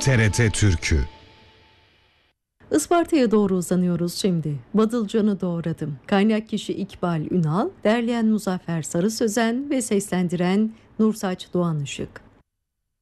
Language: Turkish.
TRT Türkü. Isparta'ya doğru uzanıyoruz şimdi. Badılcan'ı doğradım. Kaynak kişi İkbal Ünal, derleyen Muzaffer Sarı Sözen ve seslendiren Nursaç Doğan Işık.